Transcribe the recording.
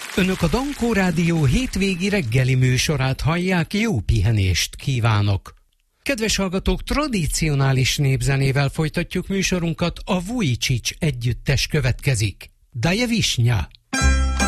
Önök a Dankó Rádió hétvégi reggeli műsorát hallják, jó pihenést kívánok! Kedves hallgatók, tradicionális népzenével folytatjuk műsorunkat, a Vujicic együttes következik. Daje Visnya!